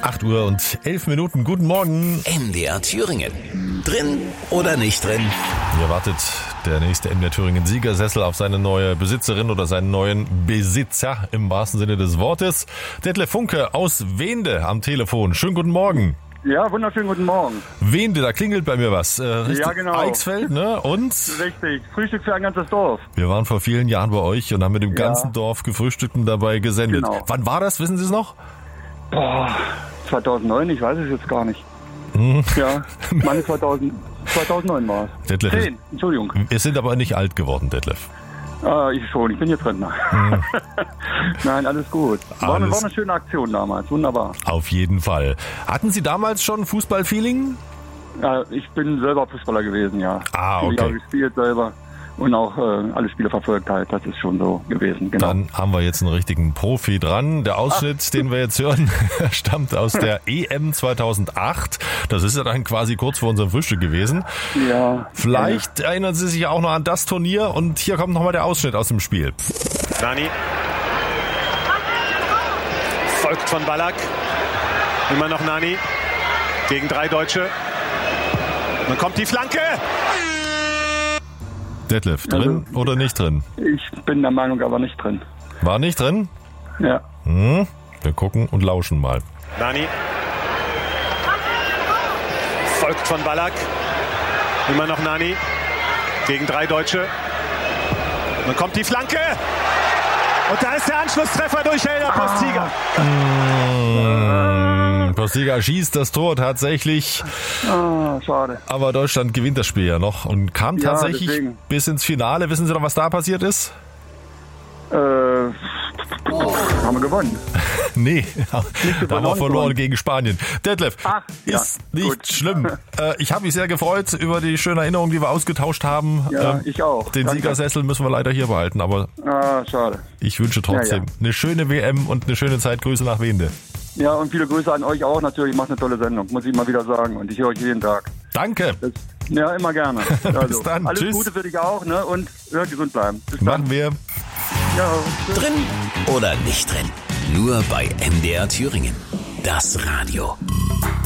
8 Uhr und 11 Minuten. Guten Morgen. MDR Thüringen. Drin oder nicht drin? Hier wartet der nächste MDR Thüringen Siegersessel auf seine neue Besitzerin oder seinen neuen Besitzer im wahrsten Sinne des Wortes. Detlef Funke aus Wehnde am Telefon. Schönen guten Morgen. Ja, wunderschönen guten Morgen. Wehnde, da klingelt bei mir was. Ja, genau. Eichsfeld, ne? Und? Richtig. Frühstück für ein ganzes Dorf. Wir waren vor vielen Jahren bei euch und haben mit dem ganzen Dorf gefrühstückt und dabei gesendet. Genau. Wann war das? Wissen Sie es noch? 2009, ich weiß es jetzt gar nicht. Ja, meine 2009 war es. Detlef, 10, Entschuldigung. Wir sind aber nicht alt geworden, Detlef. Ich schon, ich bin jetzt Rentner. Nein, alles gut. War eine schöne Aktion damals, wunderbar. Auf jeden Fall. Hatten Sie damals schon Fußballfeeling? Ich bin selber Fußballer gewesen, ja. Okay. Ich habe gespielt selber und auch alle Spiele verfolgt halt. Das ist schon so gewesen, genau. Dann haben wir jetzt einen richtigen Profi dran. Der Ausschnitt, den wir jetzt hören, stammt aus der EM 2008. Das ist ja dann quasi kurz vor unserem Frühstück gewesen. Ja. Vielleicht erinnern Sie sich auch noch an das Turnier und hier kommt nochmal der Ausschnitt aus dem Spiel. Nani. Folgt von Ballack. Immer noch Nani. Gegen 3 Deutsche. Dann kommt die Flanke. Detlef, drin oder nicht drin? Ich bin der Meinung, aber nicht drin. War nicht drin? Ja. Wir gucken und lauschen mal. Nani. Folgt von Ballack. Immer noch Nani. Gegen 3 Deutsche. Dann kommt die Flanke. Und da ist der Anschlusstreffer durch Helder Postiga. Postiga schießt das Tor tatsächlich. Schade. Aber Deutschland gewinnt das Spiel ja noch und kam tatsächlich deswegen. bis ins Finale. Wissen Sie noch, was da passiert ist? Haben wir gewonnen. Nee, da haben wir verloren gegen Spanien. Detlef, ist nicht gut. schlimm. Ich habe mich sehr gefreut über die schöne Erinnerung, die wir ausgetauscht haben. Ja, ich auch. Den Danke. Siegersessel müssen wir leider hier behalten, aber Schade. ich wünsche trotzdem eine schöne WM und eine schöne Zeit. Grüße nach Wehnde. Ja, und viele Grüße an euch auch natürlich. Macht eine tolle Sendung, muss ich mal wieder sagen. Und ich höre euch jeden Tag. Danke. Ja, immer gerne. Also, Bis dann. Alles Tschüss. Gute für dich auch, ne? Und gesund bleiben. Bis dann. Machen wir. Ja, tschüss. Drin oder nicht drin? Nur bei MDR Thüringen. Das Radio.